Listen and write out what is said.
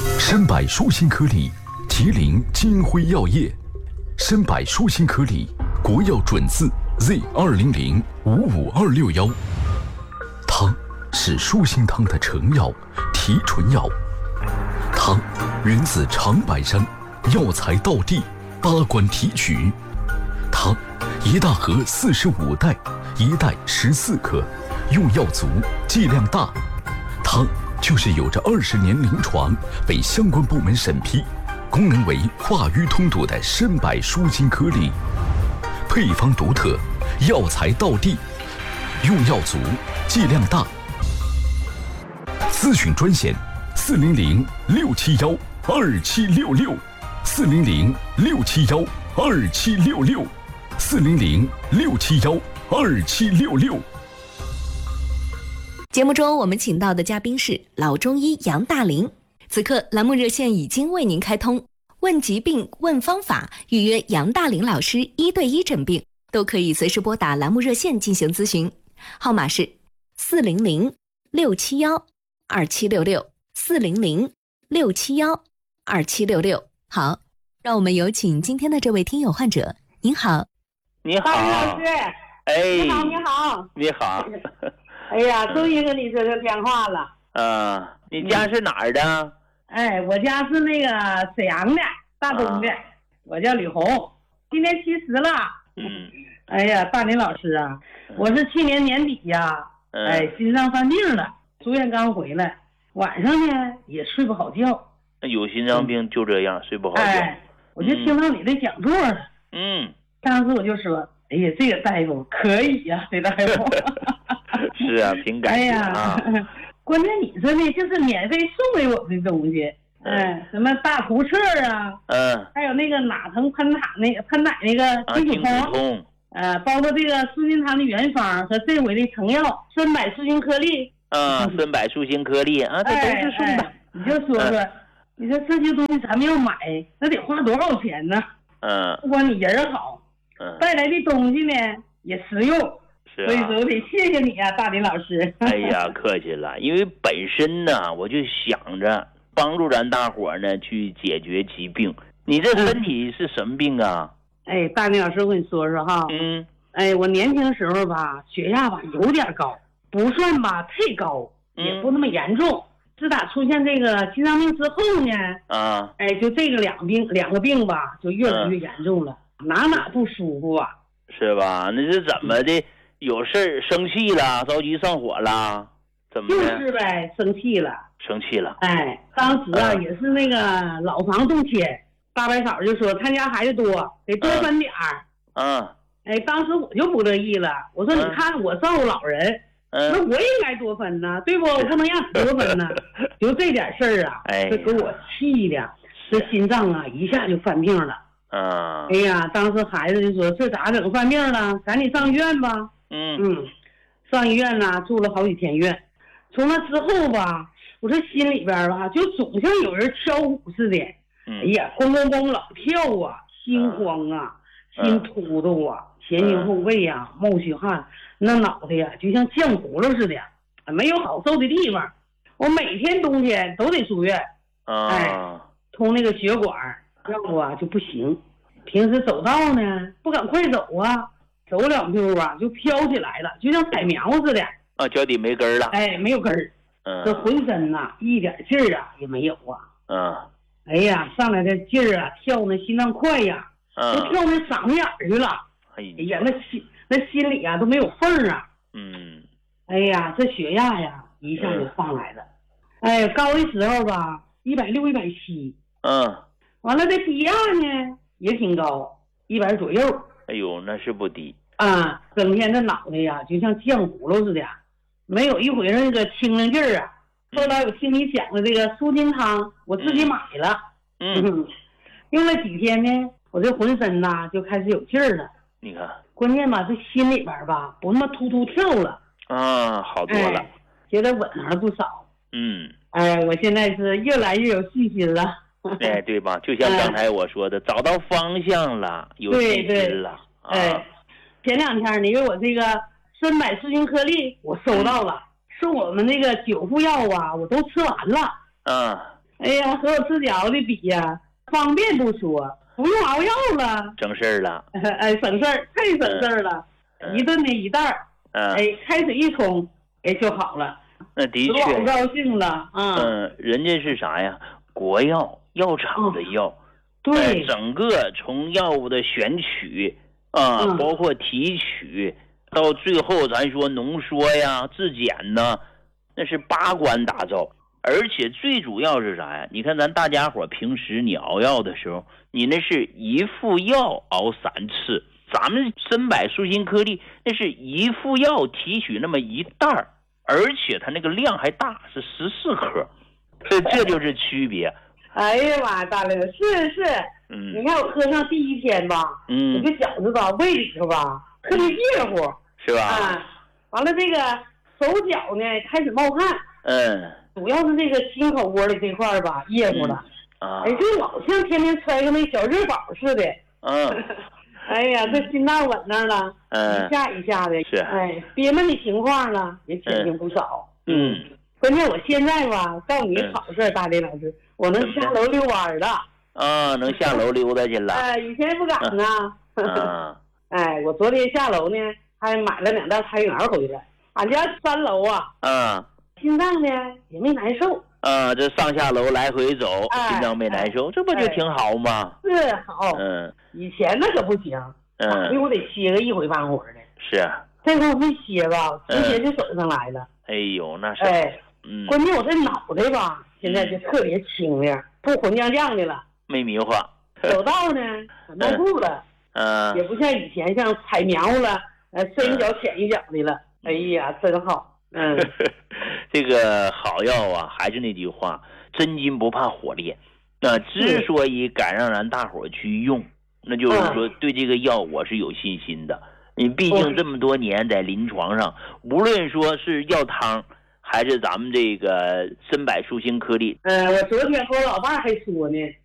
参百舒心颗粒，吉林金辉药业。参百舒心颗粒，国药准字 Z200-55261。它是舒心汤的成药、提纯药。它源自长白山，药材到地，8关提取。它一大盒45袋，一袋14克，用药足，剂量大。它就是有着20年临床，被相关部门审批，功能为化瘀通堵的参百舒心颗粒。配方独特，药材到地，用药足，剂量大。咨询专线400-671-2766，400-671-2766，400-671-2766。 节目中我们请到的嘉宾是老中医杨大林。此刻栏目热线已经为您开通，问疾病问方法，预约杨大林老师1对1诊病，都可以随时拨打栏目热线进行咨询，号码是400-671-2766，400-671-2766。好，让我们有请今天的这位听友患者。您好。 你好， 老师。你好，你好， 你好。 哎呀，终于跟你说个电话了。 你家是哪儿的？ 我家是那个沈阳的，大东的。我叫吕红，今年70了。哎呀，大林老师啊，我是去年年底呀，心脏犯病了，住院刚回来，晚上呢也睡不好觉。 有心脏病就这样，睡不好觉。 我就听到你的讲座了。当时我就说，哎呀，这个大夫可以呀，这大夫。 是啊，挺感谢啊。 关键你说呢，就是免费送给我的东西，什么大图册啊，还有那个哪疼喷塔那个喷奶那个金属通，包括这个舒心汤的原方和这回的成药参百舒心颗粒， 参百舒心颗粒啊，这都是送的。 你就说说，你说这些东西咱们要买，那得花多少钱呢？不光你人好，带来的东西呢也实用。所以说我得谢谢你啊，大林老师。 哎呀，客气了。因为本身呢，我就想着帮助咱大伙呢去解决疾病。你这身体是什么病啊？ 大林老师，我跟你说说哈。我年轻时候吧，血压吧有点高，不算吧太高，也不那么严重。自打出现这个心脏病之后呢，就这个两个病吧，就越来越严重了，哪不舒服啊？ 是吧？那是怎么的？有事儿生气了，着急上火了，怎么的？ 就是呗，生气了。当时啊，也是那个老房动迁，大白嫂就说他家孩子多，得多分点儿。当时我就不乐意了，我说你看我照顾老人，那我也应该多分呢，对不？我不能让你多分呢。就这点事儿啊，这给我气的，这心脏啊一下就犯病了。哎呀，当时孩子就说这咋整？犯病了，赶紧上医院吧。上医院呢，住了好几天院。从那之后吧，我这心里边吧，就总像有人敲鼓似的。哎呀，咣咣咣老跳啊，心慌啊，心突突啊，前倾后背啊，冒虚汗，那脑袋呀就像浆糊了似的，没有好受的地方。我每天冬天都得住院，通那个血管，要不啊就不行。平时走道呢，不敢快走啊。走2步吧，就飘起来了，就像踩苗似的。 脚底没根了。 没有根儿。这浑身呐，一点劲儿啊也没有啊。哎呀，上来的劲儿啊，跳那心脏快呀，都跳那嗓子眼儿去了。哎呀，那心里啊都没有缝儿啊。哎呀，这血压呀一下就上来了。高的时候吧，160、170。完了这低压呢也挺高，100左右。 哎呦，那是不低整天这脑袋呀就像浆糊了似的，没有一回那个清灵劲儿啊。后来我听你讲的这个舒筋汤，我自己买了。用了几天呢，我这浑身呐就开始有劲儿了。 你看， 关键吧，这心里边吧不那么突突跳了。 好多了， 觉得稳了不少。我现在是越来越有信心了。 对吧？就像刚才我说的，找到方向了，有信心了。 前2天呢，因为我这个参百舒心颗粒我收到了，是我们那个9副药啊，我都吃完了。 哎呀，和我吃饺的比呀，方便不说，不用熬药了， 省事儿了。 哎，省事儿，太省事儿了。一顿的一袋儿，哎，开水一冲，哎就好了。 那的确， 老高兴了啊。 人家是啥呀？国药药厂的药， 对， 整个从药物的选取包括提取，到最后咱说浓缩呀、质检呢，那是8关打造。而且最主要是啥呀？你看咱大家伙平时你熬药的时候，你那是一副药熬3次，咱们参柏舒心颗粒那是一副药提取那么一袋儿，而且它那个量还大，是14克，所以这就是区别。 哎呀妈，大玲是，你看我喝上第1天吧，我就觉着吧，胃里头吧特别热乎， 是吧？ 完了这个手脚呢开始冒汗，主要是这个心口窝的这块吧热乎了，哎，就老像天天揣个那小热宝似的，哎呀，这心脏稳那儿了，一下一下的， 是， 哎，憋闷的情况呢也减轻不少，关键我现在吧，告诉你好事，大林老师，我能下楼遛弯了。 能下楼溜达去了。 以前不敢呢。哎，我昨天下楼呢，还买了2袋菜园回来。俺家3楼啊。心脏呢也没难受。 这上下楼来回走，心脏没难受，这不就挺好吗？ 是好。以前那可不行，打的我得歇个1回半会儿的。 是。 这回我没歇吧，直接就走上来了。 哎呦，那是。 关键我这脑袋吧，现在就特别清亮，不混浆浆的了， 没迷糊。 走道呢，迈步了，也不像以前像踩苗了，深一脚浅一脚的了。哎呀，真好。 这个好药啊，还是那句话，真金不怕火炼。那之所以敢让咱大伙去用，那就是说对这个药我是有信心的。你毕竟这么多年在临床上，无论说是药汤，还是咱们这个参柏舒心颗粒。 我昨天和我老伴还说呢，